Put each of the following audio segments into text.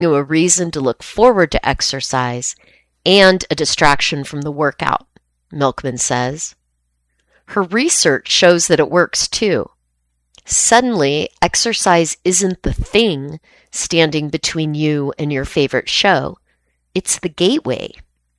you a reason to look forward to exercise and a distraction from the workout, Milkman says. Her research shows that it works too. Suddenly, exercise isn't the thing standing between you and your favorite show. It's the gateway.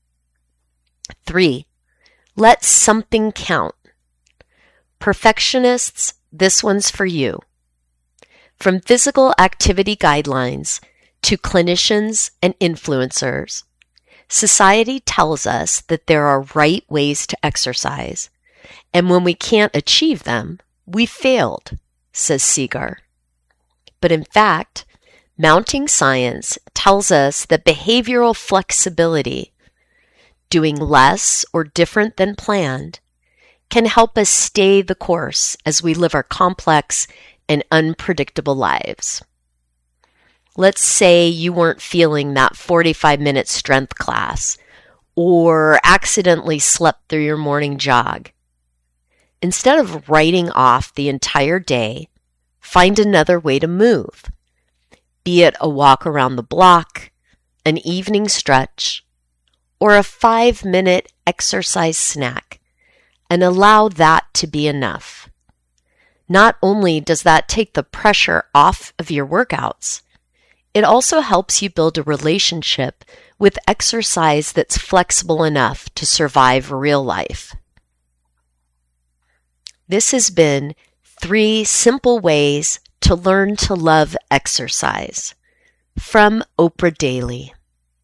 3. Let something count. Perfectionists, this one's for you. From physical activity guidelines to clinicians and influencers, society tells us that there are right ways to exercise, and when we can't achieve them, we failed, says Segar. But in fact, mounting science tells us that behavioral flexibility, doing less or different than planned, can help us stay the course as we live our complex and unpredictable lives. Let's say you weren't feeling that 45-minute strength class or accidentally slept through your morning jog. Instead of writing off the entire day, find another way to move, be it a walk around the block, an evening stretch, or a 5-minute exercise snack, and allow that to be enough. Not only does that take the pressure off of your workouts, it also helps you build a relationship with exercise that's flexible enough to survive real life. This has been 3 simple ways to learn to love exercise from Oprah Daily.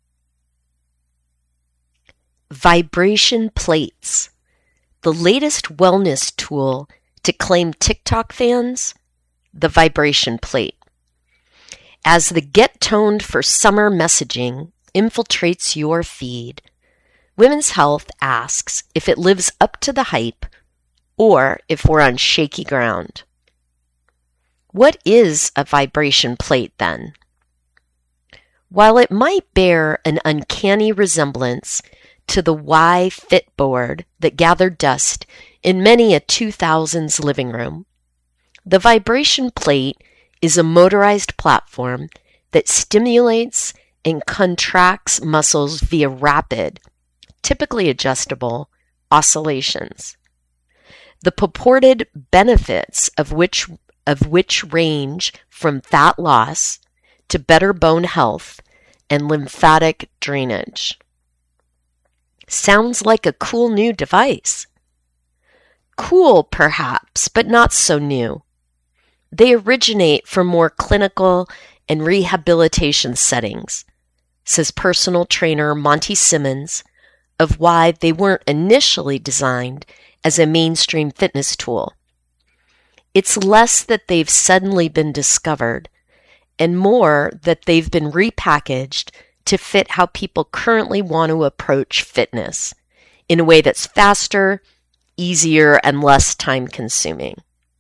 Vibration plates, the latest wellness tool to claim TikTok fans, the vibration plate. As the get toned for summer messaging infiltrates your feed, Women's Health asks if it lives up to the hype or if we're on shaky ground. What is a vibration plate then? While it might bear an uncanny resemblance to the Y Fit board that gathered dust in many a 2000s living room, the vibration plate is a motorized platform that stimulates and contracts muscles via rapid, typically adjustable, oscillations. The purported benefits of which range from fat loss to better bone health and lymphatic drainage. Sounds like a cool new device. Cool, perhaps, but not so new. They originate from more clinical and rehabilitation settings, says personal trainer Monty Simmons, of why they weren't initially designed as a mainstream fitness tool. It's less that they've suddenly been discovered, and more that they've been repackaged to fit how people currently want to approach fitness in a way that's faster, easier, and less time-consuming.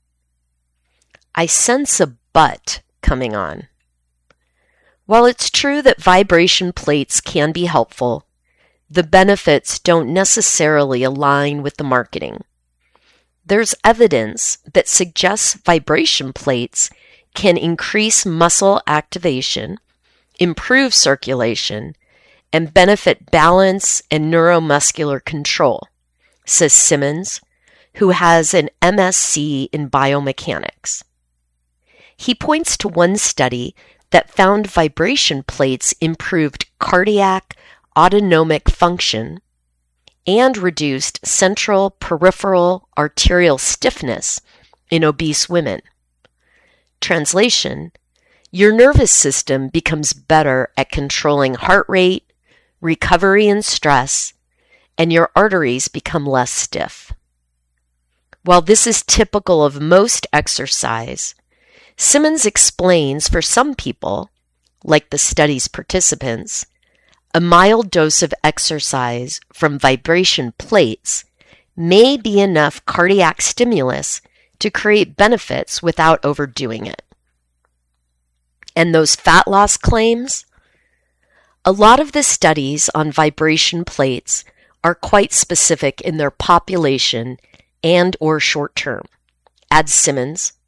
I sense a but coming on. While it's true that vibration plates can be helpful, the benefits don't necessarily align with the marketing. There's evidence that suggests vibration plates can increase muscle activation, improve circulation, and benefit balance and neuromuscular control, says Simmons, who has an MSc in biomechanics. He points to one study that found vibration plates improved cardiac autonomic function and reduced central peripheral arterial stiffness in obese women. Translation: your nervous system becomes better at controlling heart rate, recovery and stress, and your arteries become less stiff. While this is typical of most exercise, Simmons explains for some people, like the study's participants, a mild dose of exercise from vibration plates may be enough cardiac stimulus to create benefits without overdoing it. And those fat loss claims? A lot of the studies on vibration plates are quite specific in their population and or short term, adds Simmons,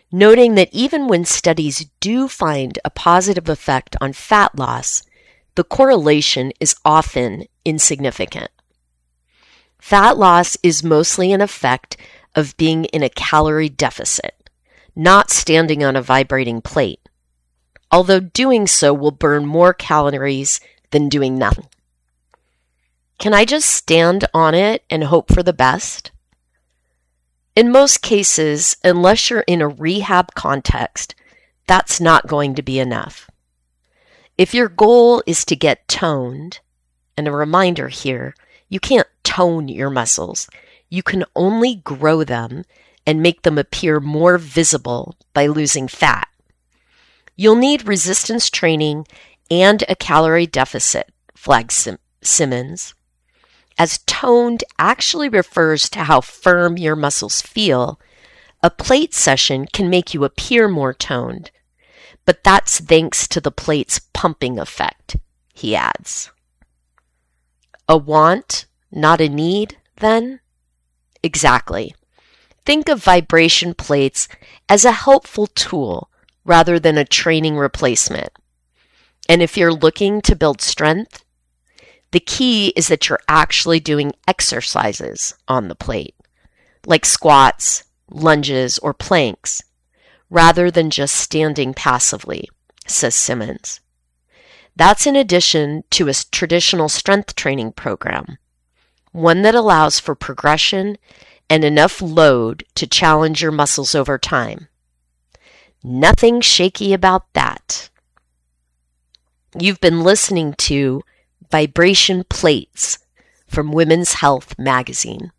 noting that even when studies do find a positive effect on fat loss, the correlation is often insignificant. Fat loss is mostly an effect of being in a calorie deficit, not standing on a vibrating plate, although doing so will burn more calories than doing nothing. Can I just stand on it and hope for the best? In most cases, unless you're in a rehab context, that's not going to be enough. If your goal is to get toned, and a reminder here, you can't tone your muscles. You can only grow them and make them appear more visible by losing fat. You'll need resistance training and a calorie deficit, flags Simmons, as toned actually refers to how firm your muscles feel. A plate session can make you appear more toned, but that's thanks to the plate's pumping effect, he adds. A want, not a need, then? Exactly. Think of vibration plates as a helpful tool rather than a training replacement. And if you're looking to build strength, the key is that you're actually doing exercises on the plate, like squats, lunges, or planks, rather than just standing passively, says Simmons. That's in addition to a traditional strength training program, one that allows for progression and enough load to challenge your muscles over time. Nothing shaky about that. You've been listening to Vibration Plates from Women's Health magazine.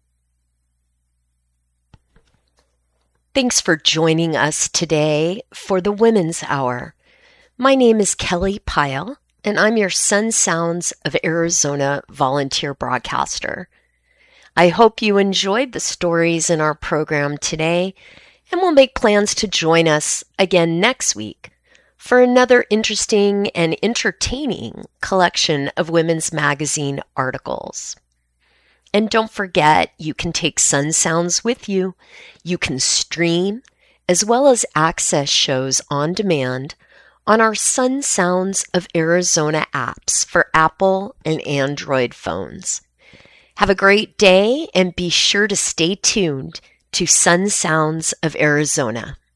Thanks for joining us today for the Women's Hour. My name is Kelly Pyle, and I'm your Sun Sounds of Arizona volunteer broadcaster. I hope you enjoyed the stories in our program today, and will make plans to join us again next week for another interesting and entertaining collection of women's magazine articles. And don't forget, you can take Sun Sounds with you. You can stream as well as access shows on demand on our Sun Sounds of Arizona apps for Apple and Android phones. Have a great day and be sure to stay tuned to Sun Sounds of Arizona.